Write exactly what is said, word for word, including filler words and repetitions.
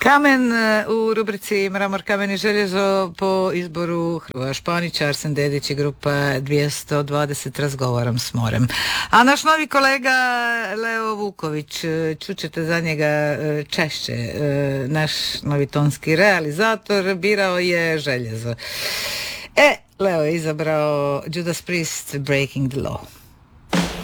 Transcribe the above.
Kamen u rubrici Mramor, kamen i željezo po izboru Hrvoja Španića, Arsen Dedić i grupa dvjesto dvadeset Razgovaram s morem. A naš novi kolega Leo Vuković, čućete za njega češće, naš novi tonski realizator, birao je željezo. E, Leo je izabrao Judas Priest, Breaking the Law.